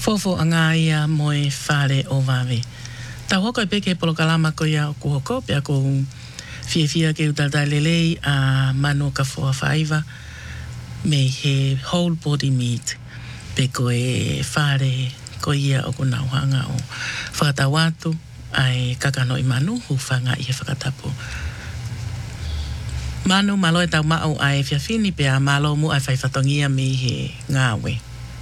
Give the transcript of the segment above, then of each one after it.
Fofo anga ia moe whare o wawe. Ta hoko e peke polo kalama ko ia o kuhoko, pia ko fia ke utatai lelei a mano ka fua whaiva me he whole body meat. Pe ko e whare ko ia o kunauhanga o whakatawatu ai kakano i manu hu whanga i he whakatapu. Manu malo e tau mao ai whiawhini pe a malo mu ai whaifatongia me he ngāwe.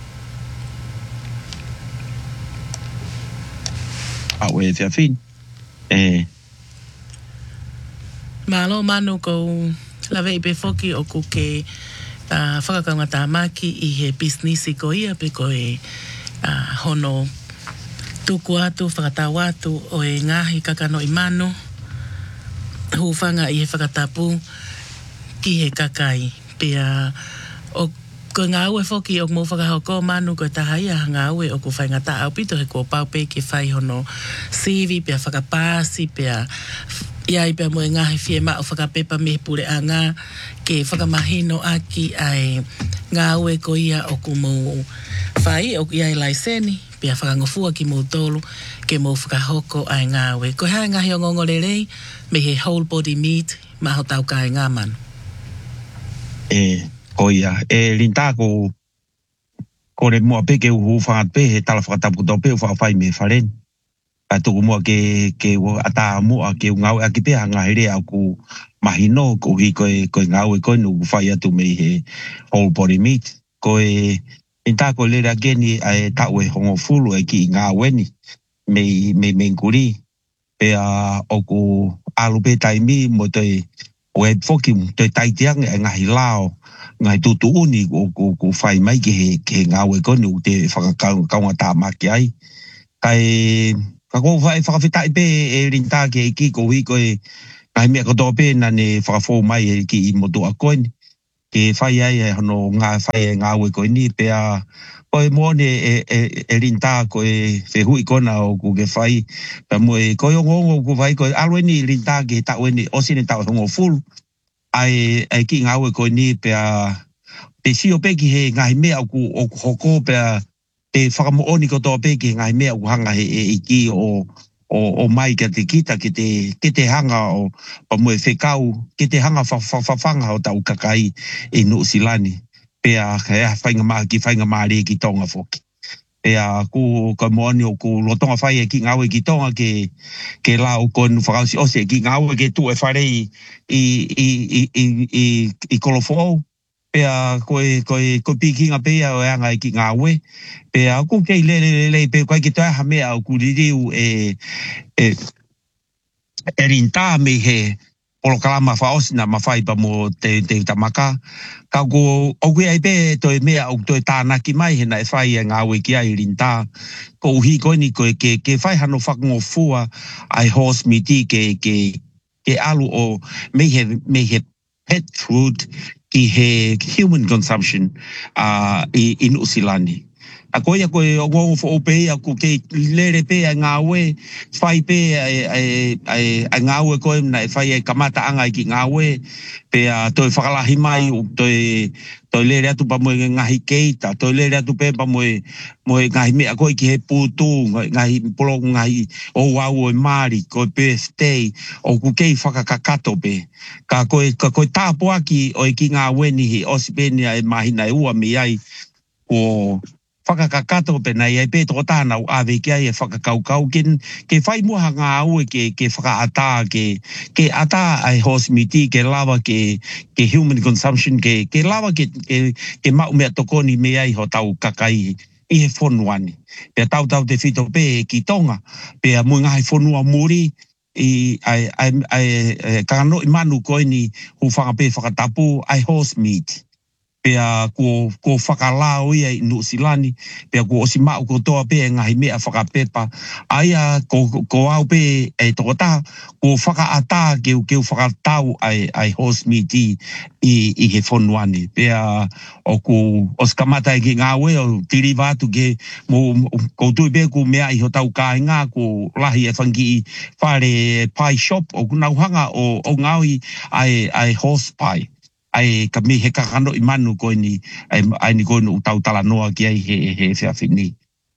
Awe whiawhini. Malo manu ko lawe i pe foki o ku ke whakakaunga tāmaki i he businessi ko ia pe ko e hono tuku atu, whakatau atu o e ngahi kakano i manu hufanga i he whakatapu ki he kakai pia o ko ngā ue foki o mo whakahoko manu ko tahai a ngā ue o ku whai ngata au pito he ko paupe ke whai hono sivi pia whakapāsi pia iai pia mo e ngahi fie ma o whakapepa me pure a ngā ke whakamahino aki ai ngā ue ko ia o ku mo whai o iai laiseni pia whakangofua ki mo tolu ke mo whakahoko ai ngā ue. Ko hea ngahi o ngongorerei me he whole body meat maho tau kai ngā manu. Koia, linta ko re mua peke uhu whangat pe he tala whakatapu tau pe whakawhai me wharen. A tuku mua ke ata mua ke ngau aki pe hanga here au ku mahino ko hi koe ngau e koe nu whai atu me he whole body meat. Koe linta ko lera geni ai tau e hongo fulu e ki ngā weni me nguri. Pe o ku alu pe taimi mo te o e foki te taitiang e ngahi lao ngai tutu uni ko whai mai ke ngā ue konu te whakakaunga tāmaki ai. Kai kako whai whakawhitai pe e rinta ke ki ko hui koe ngai mea koto pe na ne whakafo mai e ki i motu a koeni. Ke whai ai e hono ngā ue koeni pe a koe mone e rinta koe whehui kona o ku ke whai. Pa moe koe o ngongo ku whai koe alueni rinta ke taueni osine tau hongo fulu. Ai ki ngā ue koe ni pe si o peki he ngahi mea o ku hoko pe te whakamooni kotoa peki he ngahi mea o ku hanga he ki o mai ka te kita ke te hanga o pa mue whekau ke te hanga whawhanga o tau kakai e Nuusilani pe whainga maa ki whainga maa re ki tonga whoki. E ku moani o ku lotonga whai e ki ngāwe ki tonga ke la o konu whakausi ose ki ngāwe ke tu e wharei i kolofo pe koe pikinga pe o anga ki ngāwe pe ku kei le pe koe ki toa hamea o ku ririu e rinta me he polo kalama whaosina mawhai pa mo te tamaka. Ka ko oku ai pe toi mea o toi tānaki mai hena e whai e ngāwe ki ai rinta. Ko uhi koe ni koe ke whai hano whakangofua ai horse meat ke alu o me he pet food ki he human consumption i Nuusilani. A koe o ngongo fo ope a ku ke lere pe a ngāwe whai pe a ngāwe koe na e whai e kamata anga ki ngāwe pe toi whakalahi mai o toi lere atu pa moe ngahi keita toi lere atu pe pa moe ngahi mea koe ki he putu ngahi polo ngahi o wau o maari koe birthday o ku kei whakakakato pe ka koe tāpo aki o e ki ngāwe ni he osipenia e mahina e ua mi ai o whakakakato pe nei ai pe toko tāna o awe ki ai e whakakaukau ke whai mua ngā aue ke whakaata ke ata ai horse meat ke lawa ke human consumption ke lawa ke mau mea tokoni me ai ho tau kakai i he whonuani. Pe tau te whito pe ki tonga pe a mui ngai whonua muri i kangano i manu koe ni hu whangape whakatapu ai horse meat. Pea ko whakalao ia i Nuusilani, pea ko osimau ko toa pe ngahi mea whakapepa. Aia ko au pe e tokota, ko whakaata ke whakatau ai horse meat i he whonuani. Pea o skamata e ki ngāwe o tiri vātu ke ko tui pe ko mea i ho tau kāinga ko lahi e whangi i whare pie shop o kunauhanga o ngāwi ai horse pie. ai ka mi he kakano i manu koe ni ai ni koe no tau tala noa ki ai he whiawhini.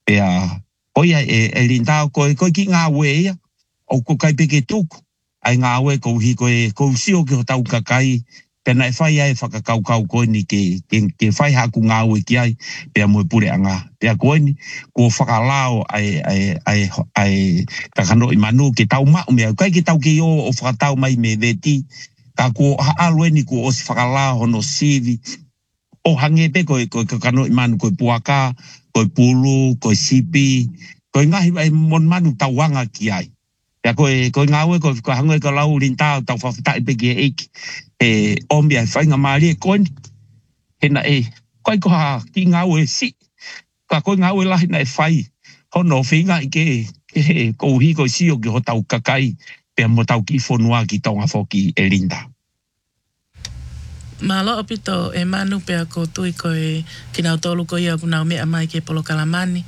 Pea, oia e linda ko ki ngā we ia, o ko kai peke tuku, ai ngā we ko hi ko sio ki ho tau kakai, pena e whai ai whakakaukau koe ni ke whai haku ngā we ki ai, pea moe pure anga, pea koe ni, ko whakalao ai kakano i manu ke tau mau mea, kai ke tau ke o whakatau mai me veti, ka ko haalwe ni ko osi whakalao hono sivi, o hange pe koe kakano i manu koe puaka, koe pulu, koe sipi, koe ngahi ai mon manu tauanga ki ai. Pea koe ngawe, koe hangoe ka lau rinta tau whawhitai pe ki eiki. E ombi ai whainga maari e koe ni. Hena koe koha ki ngawe si. Ka koe ngawe lahi na e whai. Hono whinga i ke kou hi koe sio ki ho tau kakai. Pea mo tau ki whonua ki tonga whoki e rinta. Malo opito e manu pea ko tui koe kinau tolu ko ia kunau mea mai ke polo kalamani.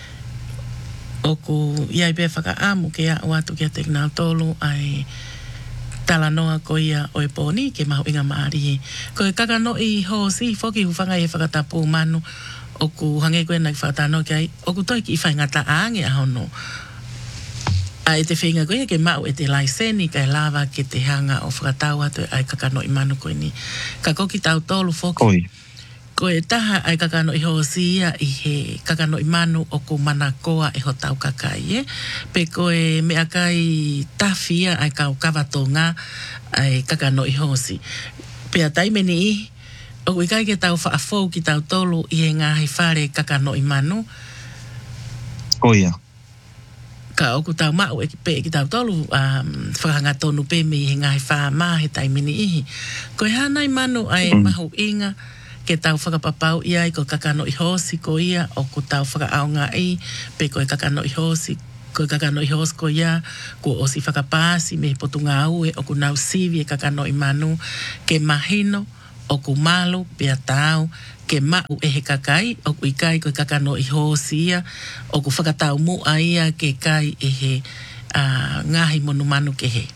Oku iai pe whakaamu ke a watu kia te kinau tolu ai tala noa ko ia o e pōni ke mahu inga maari. Ko e kakano i hosi whoki hufanga i whakatapu manu oku hange koe nai whakatano ki ai oku toi ki i whaingata aange a hono. A e te whinga koe ke mau e te laiseni ka e lava ke te hanga o whakatau atu ai kakano i manu koe ni. Ka koki tau tolu whoki. Oi. Ko e taha ai kakano i hosi ia i he kakano i manu o ko mana koa e ho tau kakai Pe ko e mea kai tawhia ai kau kawatonga ai kakano i hosi. Pe a taimeni i, o i kai ke tau whaafou ki tau tolu i he ngā hei whare kakano i manu. Oia. Ka oku tau mau e ki pe ki tau tolu whakanga tonu pe me i he ngā hei wha mā he taimeni ihi. Ko e hana i manu ai mahu inga ke tau whakapapau ia i ko kakano i hosi ko ia o ko tau whakaaonga i pe ko e kakano i hosi ko kakano i hosi ko ia ko osi whakapasi me potunga aue o ko nau sivi e kakano i manu ke mahino o ko malu pe tau ke mau e he kakai o ko ikai ko kakano i hosi ia o ko whakatau mu a ia ke kai e he ngahi monu manu ke he.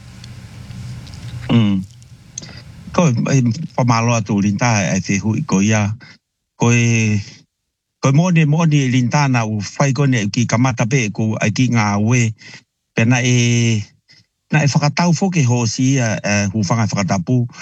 Koe whamalo atu rinta e te hui ko ia. Koe mone rinta na u whai kone ki kamata pe ko ai ki ngā we. Pena na e whakatau whoke hosi hu whanga whakatapu.